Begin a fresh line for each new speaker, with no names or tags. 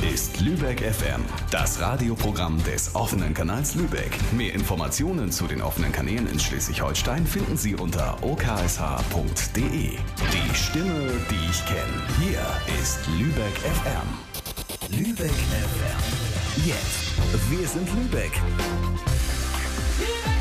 ist Lübeck FM, das Radioprogramm des offenen Kanals Lübeck. Mehr Informationen zu den offenen Kanälen in Schleswig-Holstein finden Sie unter oksh.de. Die Stimme, die ich kenne. Hier ist Lübeck FM. Lübeck FM. Jetzt. Wir sind Lübeck.
Lübeck